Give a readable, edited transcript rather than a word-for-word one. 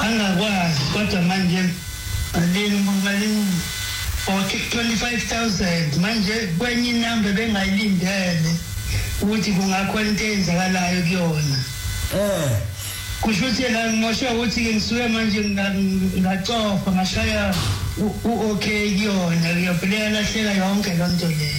angakwazi kodwa manje ngalini 25,000 manje kwenye inamba bengayilindele ukuthi kungakhona into eyenzakalayo kuyona kusho ukuthi la ngosho ukuthi ngisuke manje ngacofa ngashaya okay kuyona ngiyabheka lahleka yonke lonto le